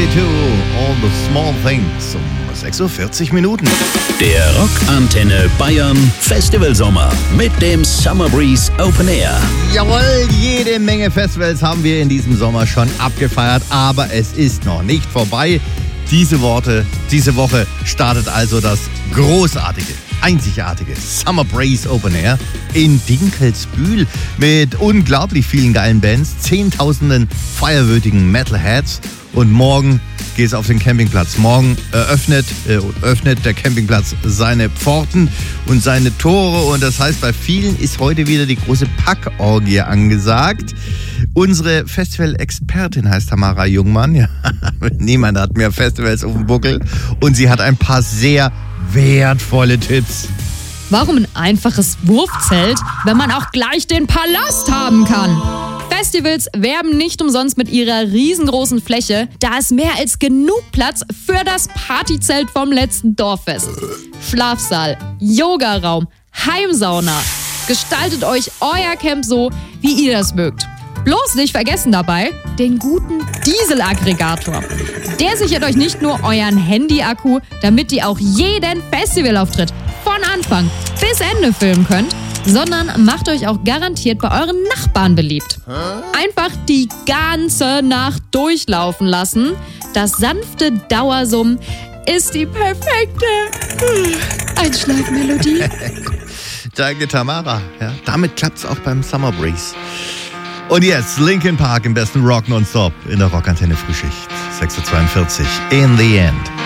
22, All the Small Things, um 6:40 Minuten. Der Rockantenne Bayern Festivalsommer mit dem Summer Breeze Open Air. Jawohl, jede Menge Festivals haben wir in diesem Sommer schon abgefeiert, aber es ist noch nicht vorbei. Diese Woche startet also das großartige, einzigartige Summer Breeze Open Air in Dinkelsbühl mit unglaublich vielen geilen Bands, zehntausenden feierwürdigen Metalheads und morgen geht es auf den Campingplatz. Morgen öffnet der Campingplatz seine Pforten und seine Tore und das heißt, bei vielen ist heute wieder die große Packorgie angesagt. Unsere Festival-Expertin heißt Tamara Jungmann. Ja, niemand hat mehr Festivals auf dem Buckel und sie hat ein paar sehr wertvolle Tipps. Warum ein einfaches Wurfzelt, wenn man auch gleich den Palast haben kann? Festivals werben nicht umsonst mit ihrer riesengroßen Fläche. Da ist mehr als genug Platz für das Partyzelt vom letzten Dorffest. Schlafsaal, Yogaraum, Heimsauna. Gestaltet euch euer Camp so, wie ihr das mögt. Bloß nicht vergessen dabei den guten Dieselaggregator. Der sichert euch nicht nur euren Handy-Akku, damit ihr auch jeden Festivalauftritt von Anfang bis Ende filmen könnt, sondern macht euch auch garantiert bei euren Nachbarn beliebt. Einfach die ganze Nacht durchlaufen lassen. Das sanfte Dauersummen ist die perfekte Einschlafmelodie. Danke, Tamara. Ja, damit klappt's auch beim Summer Breeze. Und jetzt Linkin Park im besten Rock nonstop in der Rockantenne Frühschicht. 6:42 In the End.